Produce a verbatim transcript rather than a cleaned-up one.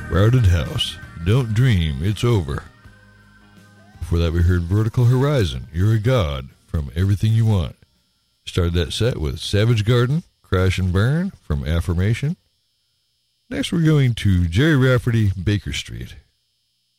Crowded House, Don't Dream, It's Over. Before that we heard Vertical Horizon, You're a God, from Everything You Want. Started that set with Savage Garden, Crash and Burn, from Affirmation. Next we're going to Jerry Rafferty, Baker Street.